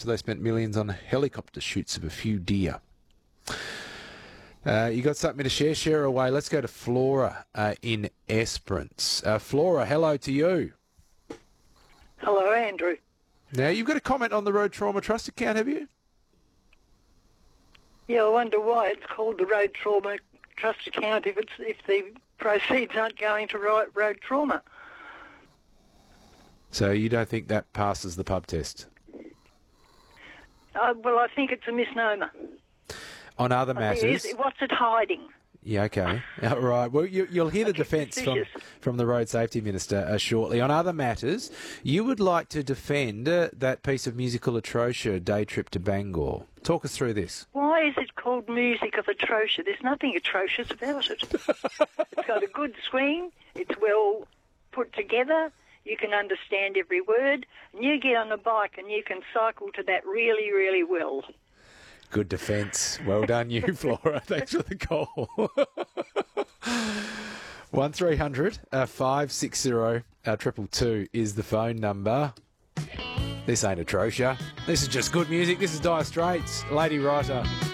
So they spent millions on helicopter shoots of a few deer. You got something to share? Share away. Let's go to Flora in Esperance. Flora, hello to you. Hello, Andrew. Now, you've got a comment on the Road Trauma Trust account, have you? Yeah, I wonder why it's called the Road Trauma Trust account if the proceeds aren't going to road trauma. So you don't think that passes the pub test? Well, I think it's a misnomer. On other matters? What's it hiding? Yeah, okay. All right. Well, you'll hear the defence from the Road Safety Minister shortly. On other matters, you would like to defend that piece of musical atrocious, Day Trip to Bangor. Talk us through this. Why is it called music of atrocious? There's nothing atrocious about it. It's got a good swing. It's well put together. You can understand every word. And you get on a bike and you can cycle to that really, really well. Good defence. Well done, you, Flora. Thanks for the call. 1300 560 222 is the phone number. This ain't atrocious. This is just good music. This is Dire Straits, Lady Writer.